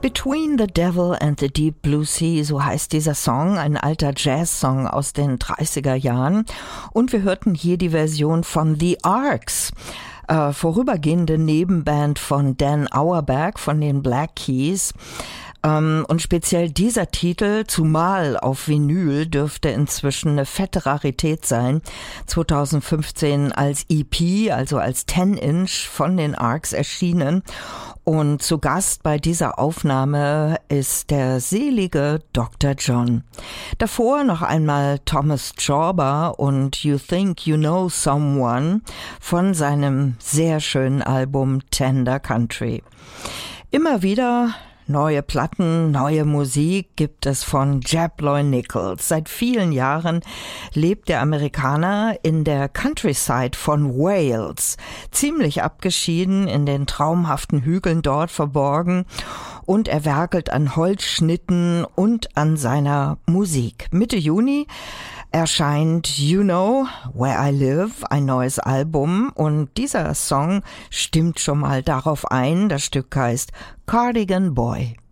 Between the Devil and the Deep Blue Sea, so heißt dieser Song, ein alter Jazz-Song aus den 30er Jahren. Und wir hörten hier die Version von The Arcs, vorübergehende Nebenband von Dan Auerbach von den Black Keys. Und speziell dieser Titel, zumal auf Vinyl, dürfte inzwischen eine fette Rarität sein. 2015 als EP, also als 10-Inch von den Arcs erschienen. Und zu Gast bei dieser Aufnahme ist der selige Dr. John. Davor noch einmal Thomas Jorba und You Think You Know Someone von seinem sehr schönen Album Tender Country. Immer wieder neue Platten, neue Musik gibt es von Jeb Loy Nichols. Seit vielen Jahren lebt der Amerikaner in der Countryside von Wales, ziemlich abgeschieden in den traumhaften Hügeln dort verborgen, und er werkelt an Holzschnitten und an seiner Musik. Mitte Juni erscheint You Know Where I Live, ein neues Album, und dieser Song stimmt schon mal darauf ein. Das Stück heißt Cardigan Boy.